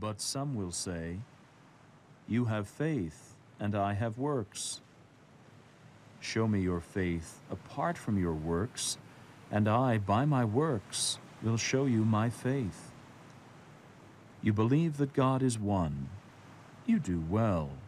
But some will say, "You have faith, and I have works. Show me your faith apart from your works, and I, by my works, will show you my faith." You believe that God is one. You do well.